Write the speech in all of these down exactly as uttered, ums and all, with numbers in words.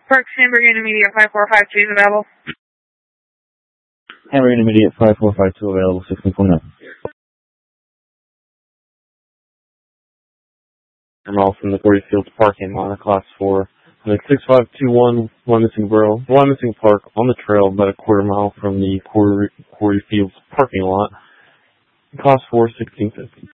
Park Hamburg Intermediate five four five two is available. Hamburg Intermediate five four five two available, sixteen forty-nine. I'm all from the Quarry Fields parking lot of class four. Like six five two one, one missing borough, one missing park on the trail about a quarter mile from the Quarry, Quarry Fields parking lot. Class four, sixteen fifty.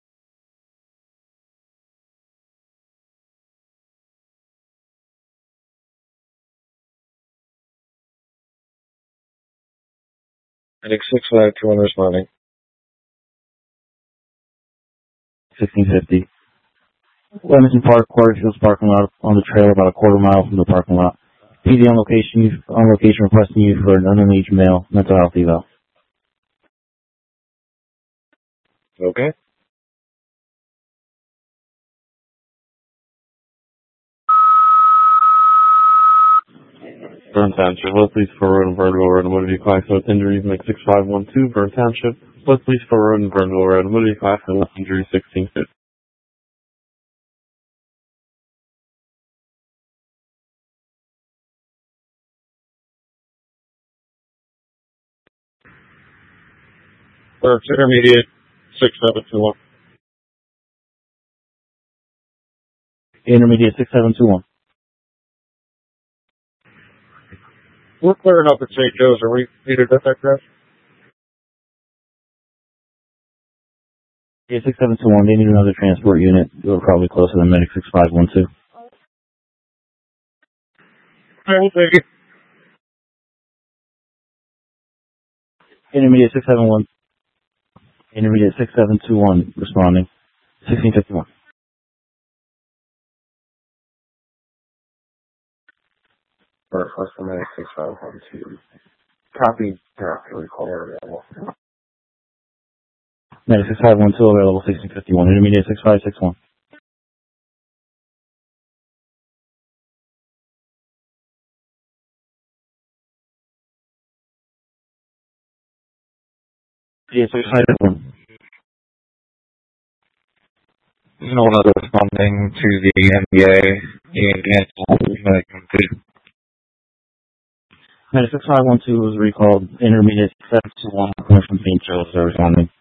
Medic six five two one responding. sixteen fifty. Leamington Park, Quarry Fields parking lot on the trail about a quarter mile from the parking lot. P D on location, on location requesting you for an underage male mental health eval. Okay. Burn Township, West Police for Road and Burnville Road, motor vehicle accident with injuries, make six five one two, Burn Township, West Police for Road and Burnville Road, motor vehicle accident with injuries, sixteen fifty. Park Intermediate six seven two one. Intermediate six seven two one. We're clearing up at Saint Joe's. Are we needed at that crash? Yeah, six seven two one. They need another transport unit. We're probably closer than Medic six five one two. I will take it. Intermediate six seven one. Intermediate six seven two one responding. sixteen fifty-one. Or first for Medic six five one two. Copy. After recall available. Medic six five one two available, sixteen fifty-one. Intermediate six five six one. Yeah, six five six one. No one other responding to the N B A and cancel Medic one two. Medic six five one two was recalled. Intermediate six seven two one coming from Saint Joe's responding.